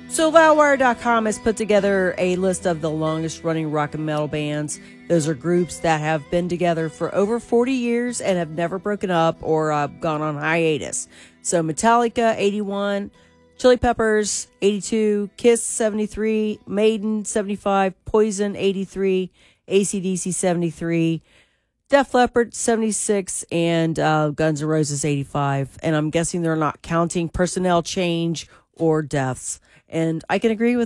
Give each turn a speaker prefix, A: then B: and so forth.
A: So Loudwire.com has put together a list of the longest running rock and metal bands. Those are groups that have been together for over 40 years and have never broken up or gone on hiatus. So Metallica, 81, Chili Peppers, 82, Kiss, 73, Maiden, 75, Poison, 83, AC/DC, 73, Def Leppard, 76, and Guns N' Roses, 85. And I'm guessing they're not counting personnel change or deaths. And I can agree with